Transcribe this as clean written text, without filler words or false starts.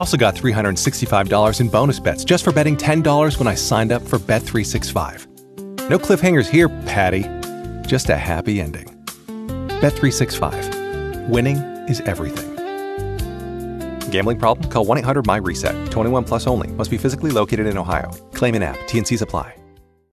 Also got $365 in bonus bets just for betting $10 when I signed up for Bet365. No cliffhangers here, Patty. Just a happy ending. Bet365. Winning is everything. Gambling problem? Call 1-800-MY-RESET. 21 plus only. Must be physically located in Ohio. Claim in app. T&Cs apply.